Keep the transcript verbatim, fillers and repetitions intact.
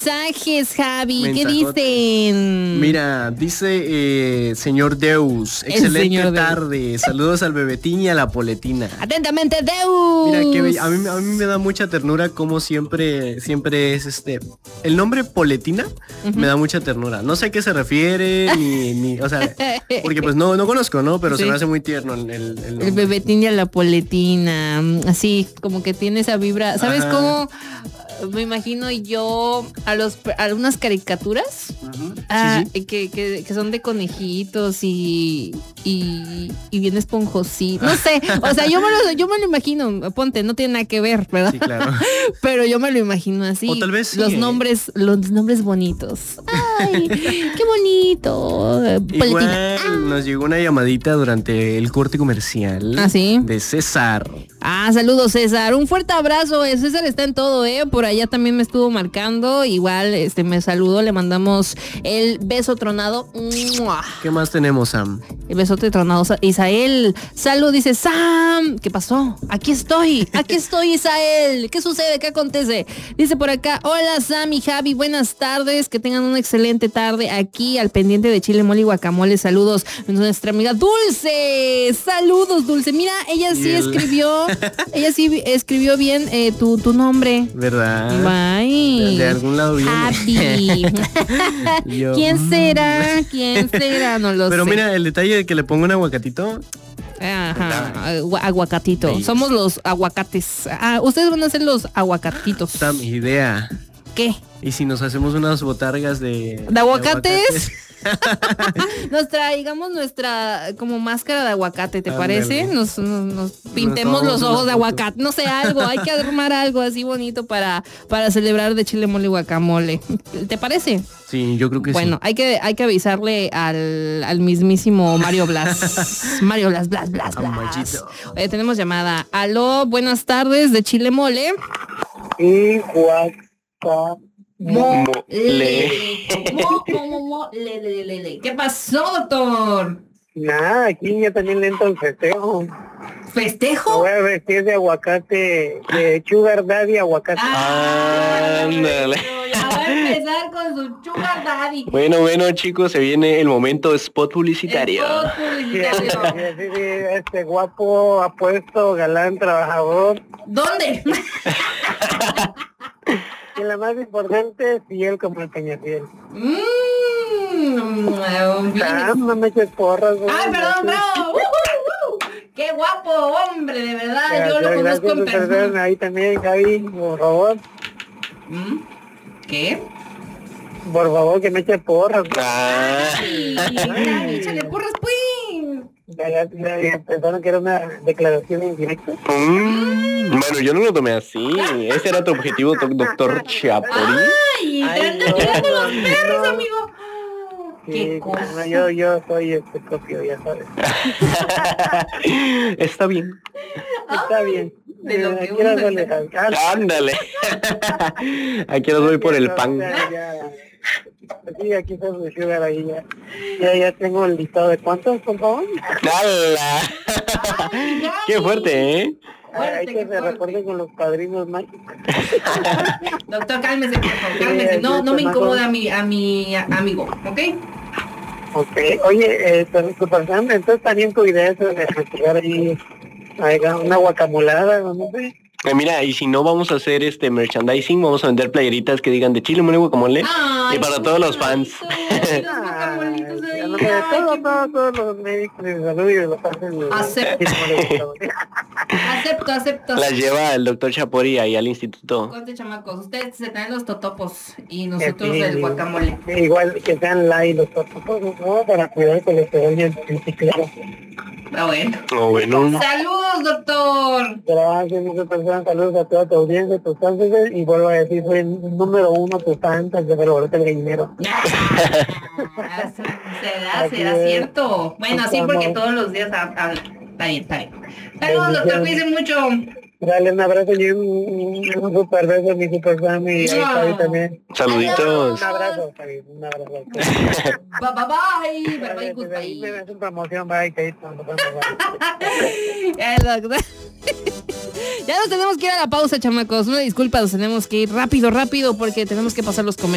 mensajes, Javi. Mensajotes. ¿Qué dicen? Mira, dice eh, señor Deus. El Excelente señor tarde. Deus. Saludos al Bebetín y a la Poletina. Atentamente, Deus. Mira, que be- a mí, a mí me da mucha ternura como siempre, siempre es este. El nombre Poletina uh-huh. me da mucha ternura. No sé a qué se refiere, ni, ni, o sea, porque pues no, no conozco, ¿no? Pero sí. se me hace muy tierno el, el, el, el Bebetín y a la Poletina. Así, como que tiene esa vibra. ¿Sabes Ajá. cómo? Me imagino yo a los a unas caricaturas uh-huh. ah, sí, sí. Que, que, que son de conejitos y, y, y bien esponjositos. No sé, o sea, yo me, lo, yo me lo imagino, ponte, no tiene nada que ver, ¿verdad? Sí, claro. Pero yo me lo imagino así. O tal vez sí, los ¿eh? nombres, los nombres bonitos. Ay, qué bonito. Igual ah. nos llegó una llamadita durante el corte comercial. ¿Ah, sí? De César. Ah, saludos, César. Un fuerte abrazo. César está en todo, ¿eh? Por allá también me estuvo marcando. Igual este me saludó, le mandamos el beso tronado. ¿Qué más tenemos, Sam? El besote tronado. Isael, salud, dice Sam. ¿Qué pasó? Aquí estoy, aquí estoy, Isael. ¿Qué sucede? ¿Qué acontece? Dice por acá, hola Sam y Javi, buenas tardes. Que tengan una excelente tarde aquí al pendiente de chile, mole y guacamole. Saludos. Nuestra amiga Dulce. Saludos, Dulce. Mira, ella sí el... escribió, ella sí escribió bien eh, tu, tu nombre. ¿Verdad? Bye. De, de algún lado viene. Javi. Yo, ¿Quién será? ¿Quién será? No lo Pero sé. Pero mira, el detalle de que le pongo un aguacatito. Ajá, aguacatito. Sí. Somos los aguacates. Ah, ustedes van a ser los aguacatitos. Esta mi idea. ¿Qué? ¿Y si nos hacemos unas botargas de... ¿De aguacates? De aguacates? Nos traigamos nuestra como máscara de aguacate, ¿te Andale. parece? Nos, nos, nos pintemos nos los ojos de aguacate. No sé, algo. Hay que armar algo así bonito para, para celebrar de chile, mole y guacamole. ¿Te parece? Sí, yo creo que bueno, sí. Bueno, hay que, hay que avisarle al, al mismísimo Mario Blas. Mario Blas, Blas, Blas, Blas. Oye, tenemos llamada. Aló, buenas tardes, de chile mole. Y guacamole. Mo, le. Mo, mo, mo, le, le, le, le. ¿Qué pasó, doctor? Nada, aquí ya también le entro el festejo. ¿Festejo? Me voy a vestir de aguacate, de sugar daddy aguacate. Ah, ándale. Ya va a empezar con su sugar daddy. Bueno, bueno, chicos, se viene el momento spot publicitario. Spot publicitario. Sí, sí, sí, sí, este guapo, apuesto, galán, trabajador. ¿Dónde? Y la más importante, fiel como el Peñafiel. Mmm. Ah, no me eches porras. Ay, perdón, bravo. Uh, uh, uh. Qué guapo, hombre, de verdad. Gracias, yo lo conozco en persona. Ahí también, Javi, por favor. ¿Mm? ¿Qué? Por favor, que me eche porras. Ay, ay, échale porras, pues. Ya, ya, ya, ya pensaron que era una declaración indirecta. Mm, bueno, yo no lo tomé así. Ese era tu objetivo, doctor Chapori. Ay, te andan tirando los perros, no. amigo. Sí, ¿Qué cosa? No, yo, yo soy este copio, ya sabes. Está bien. Está bien. De lo que uno... Ándale. Aquí los voy por el pan. Ya, ya. Sí, aquí está su sugar ahí ya. Ya, ya tengo el listado de cuántos, por favor. ¡Hala! ¡Qué fuerte, eh! Fuerte, hay que se recuerden con los padrinos mágicos. Doctor, cálmese, por favor, cálmese. Sí, no, no me incomoda a mi, a mi amigo, ¿ok? Ok. Oye, eh, Super Sam, entonces también tu idea es de retirar ahí una guacamolada, no sé. Eh, mira, y si no vamos a hacer este merchandising, vamos a vender playeritas que digan de chile, mole, guacamole. Ay, y para todos los fans. Todos los médicos de salud y de los fans. Acepto, acepto. Las lleva el doctor Chapori ahí al instituto. Corte, chamacos. Ustedes se traen los totopos y nosotros sí, el guacamole. Igual que sean light los totopos, ¿no? Para cuidar el colesterol y el ciclado. Ah, bueno. Oh, bueno. Saludos, doctor. Gracias, muchas personas. Saludos a toda tu audiencia, tus fans. Y vuelvo a decir, soy el número uno, tus fans, de Roberto el Gallinero. será, será cierto. Bueno, sí, porque todos los días habla. Está bien, está bien. Saludos, doctor, cuídense mucho. Dale un abrazo y un, un, un super beso a mi super fan y a Javi también. Saluditos. Un abrazo, Javi, un abrazo. Bye, bye, bye. Bye, bye, goodbye. Me das una promoción, bye, que Ya nos tenemos que ir a la pausa, chamacos. Una disculpa, nos tenemos que ir rápido, rápido, porque tenemos que pasar los comentarios.